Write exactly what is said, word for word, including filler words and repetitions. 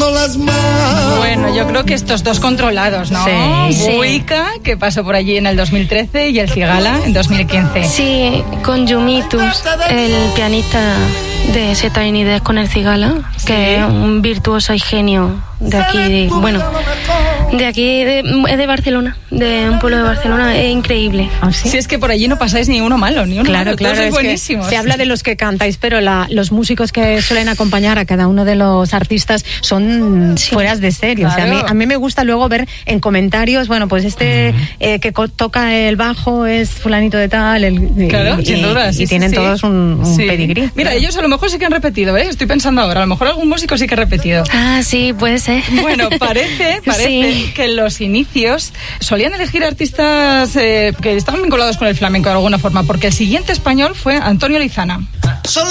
levantando las manos. Bueno, yo creo que estos dos controlados, ¿no? Sí. Buica, que pasó por allí en el dos mil trece, y el Cigala en dos mil quince. Sí, con Yumitus, el pianista de Z Tiny Desk con el Cigala, que Sí. es un virtuoso y genio de aquí, de, bueno, de aquí, de, es de Barcelona, de un pueblo de Barcelona, es increíble. ¿Ah, sí? Si es que por allí no pasáis ni uno malo, ni uno Claro, malo, claro, todos sois es que buenísimos. se habla de los que cantáis, pero la, los músicos que suelen acompañar a cada uno de los artistas son Sí. fueras de serie. O sea, a mí, Claro. a mí me gusta luego ver en comentarios, bueno, pues este eh, que co- toca el bajo es fulanito de tal, el, Claro, y, sin duda, y sí, sí, tienen sí. todos un, un Sí. pedigrí. Mira, claro. ellos a lo mejor sí que han repetido, ¿eh? Estoy pensando ahora, a lo mejor algún músico sí que ha repetido. Ah, sí, puede ser. Bueno, parece, parece Sí. que en los inicios solían elegir artistas eh, que estaban vinculados con el flamenco de alguna forma, porque el siguiente español fue Antonio Lizana.